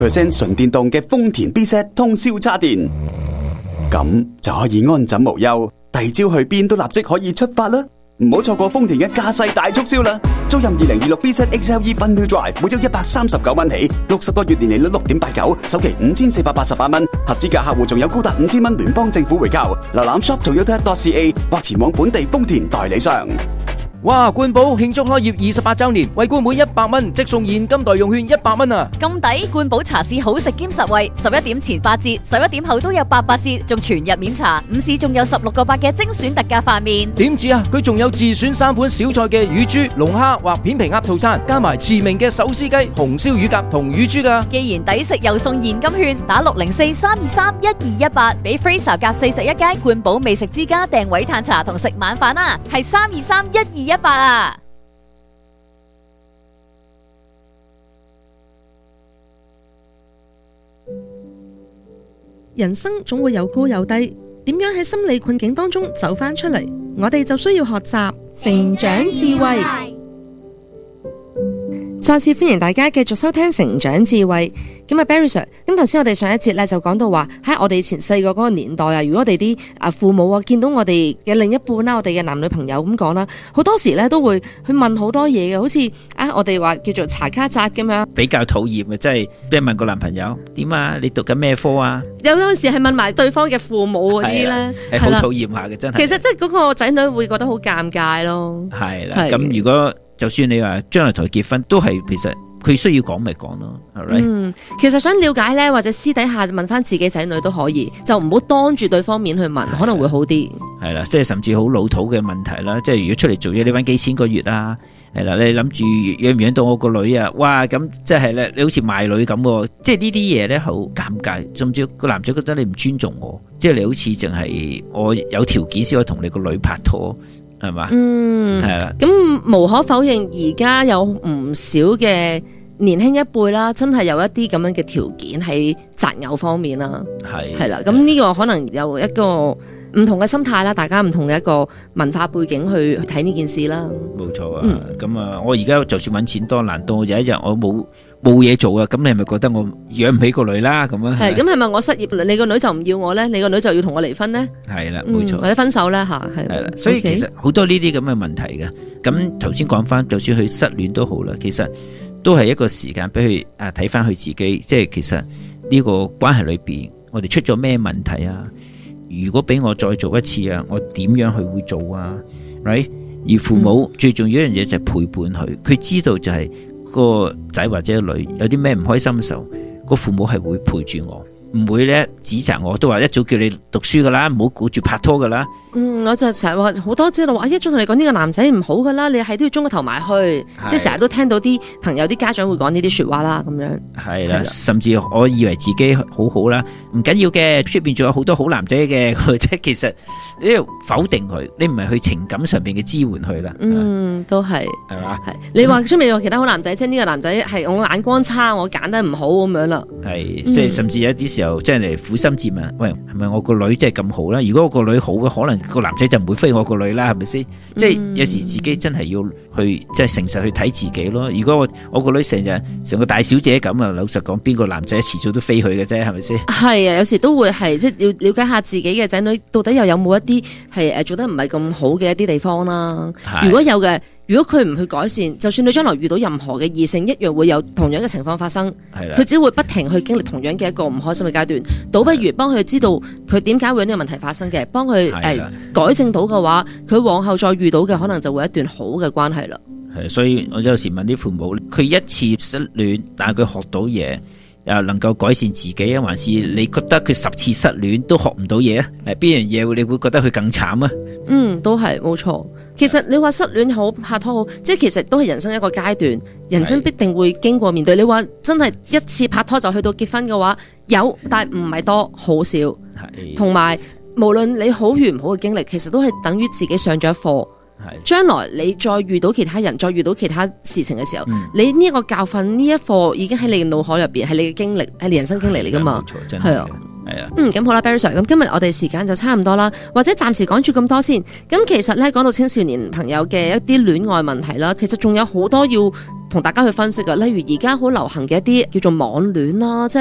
100% 純電動嘅豐田 B-Set 通宵叉電，咁就可以安枕無憂，第二朝去邊都立即可以出發啦！唔好錯過豐田嘅駕駛大促銷啦！租任2026 B-Set XLE Fun-Wheel Drive，每周139蚊起，60個月年利率6.89%，首期5488蚊，合資格客戶仲有高達5000蚊聯邦政府回購。瀏覽 shop.toyota.ca 或前往本地豐田代理商。 哇！冠寶慶祝開業28週年，為冠每100蚊即送現金代用券100蚊啊！ 咁抵！冠寶茶市好食兼實惠，11點前8折，11點後都有88折，仲全日免茶。午市仲有16個8嘅精選特價飯麵。 點止啊！佢仲有自選3款小菜嘅乳豬、龍蝦或片皮鴨套餐，加埋馳名嘅手撕雞、紅燒乳鴿同乳豬㗎。 既然抵食又送現金券，打604-323-1218，俾 Fraser 隔41街冠寶美食之家訂位嘆茶同食晚飯啊！係323-1218啊！ 人生總會有高有低，點樣喺心理困境當中走返出嚟？我哋就需要學習成長智慧。再次歡迎大家繼續收聽成長智慧。咁啊 Barry Sir， 咁頭先我哋上一節咧就講到話喺我哋以前細個嗰個年代啊，如果我哋啲父母啊見到我哋嘅另一半啦，我哋嘅男女朋友咁講啦，好多時咧都會去問好多嘢嘅，好似我哋話叫做查卡扎咁樣。比較討厭嘅，即係俾人問個男朋友點啊，你讀緊咩科啊？有陣時係問埋對方嘅父母嗰啲咧，係好討厭下嘅，真係。其實即係嗰個仔女會覺得好尷尬咯。係啦，咁如果就算你話將來同佢結婚，都係其實佢需要講咪講咯，係咪？其實想了解咧，或者私底下問翻自己仔女都可以，就唔好當住對方面去問，可能會好啲。係啦，即係甚至好老土嘅問題啦，即係如果出嚟做嘢，你搵幾錢個月啊？係啦，你諗住養唔養到我個女啊？哇，咁即係咧，你好似賣女咁喎，即係呢啲嘢咧好尷尬，甚至個男仔覺得你唔尊重我，即係你好似淨係我有條件先可以同你個女拍拖。係嘛？係啦。咁無可否認，而家有唔少嘅年輕一輩啦，真係有一啲咁樣嘅條件喺擇偶方面啦。係啦。咁呢個可能有一個唔同嘅心態啦，大家唔同嘅一個文化背景去睇呢件事啦。冇錯啊。咁我而家就算揾錢多，難道有一日我冇嘢做啊？咁你係咪覺得我養唔起個女啦？咁樣係咁係咪我失業，你個女就唔要我咧？你個女就要同我離婚咧？係啦，冇錯，或者分手咧吓，係啦。所以其實好多呢啲咁嘅問題嘅。咁頭先講翻，就算佢失戀都好啦，其實都係一個時間俾佢睇翻佢自己，即係其實呢個關係裏邊，我哋出咗咩問題啊？如果俾我再做一次啊，我點樣去會做啊 ？Right？ 而父母最重要一樣嘢就係陪伴佢，佢知道就係。個仔或者個女有啲咩唔開心嘅時候，個父母係會陪住我，唔會咧指責我，都話一早叫你讀書噶啦，唔好顧住拍拖噶啦。我就成日話好多知道話一早同你講呢個男仔唔好噶啦，你係都要中個頭埋去，即係成日都聽到啲朋友啲家長會講呢啲說話啦，咁樣。係啦，甚至我以為自己好好啦，唔緊要嘅，出邊仲有好多好男仔嘅，即係其實你要否定佢，你唔係去情感上邊嘅支援佢啦。都係係嘛？係你話出面有其他好男仔，即係呢個男仔係我眼光差，我揀得唔好咁樣啦。係即係甚至有啲時候，即係嚟苦心自問，喂，係咪我個女真係咁好啦？如果我個女好嘅，可能個男仔就唔會飛我個女啦，係咪先？即係有時自己真係要去即係誠實去睇自己咯。如果我個女成個大小姐咁啊，老實講，邊個男仔遲早都飛佢嘅啫，係咪先？係啊，有時都會係即係要了解下自己嘅仔女到底又有冇一啲係做得唔係咁好嘅一啲地方啦。如果有嘅。如果佢唔去改善，就算你將來遇到任何嘅異性，一樣會有同樣嘅情況發生。佢只會不停去經歷同樣嘅一個唔開心嘅階段。倒不如幫佢知道佢點解會有呢個問題發生嘅，幫佢改正到嘅話，佢往後再遇到嘅可能就會一段好嘅關係啦。係，所以我有時問啲父母，佢一次失戀，但係佢學到嘢，又能夠改善自己啊，還是你覺得佢10次失戀都學唔到嘢啊？邊樣嘢你會覺得佢更慘啊？都係冇錯。其實你話失戀好拍拖好，即係其實都係人生一個階段，人生必定會經過面對。你話真係一次拍拖就去到結婚嘅話，有，但係唔係多，好少。同埋無論你好與唔好嘅經歷，其實都係等於自己上咗一課。將來你再遇到其他人，再遇到其他事情嘅時候，你呢一個教訓，呢一課已經喺你嘅腦海入邊，係你嘅經歷，係你人生經歷嚟噶嘛？係啊。咁好啦 Barry Sir， 咁今日我哋時間就差唔多啦，或者暫時講住咁多先。咁其實咧講到青少年朋友嘅一啲戀愛問題啦，其實仲有好多要同大家去分析嘅。例如而家好流行嘅一啲叫做網戀啦，即係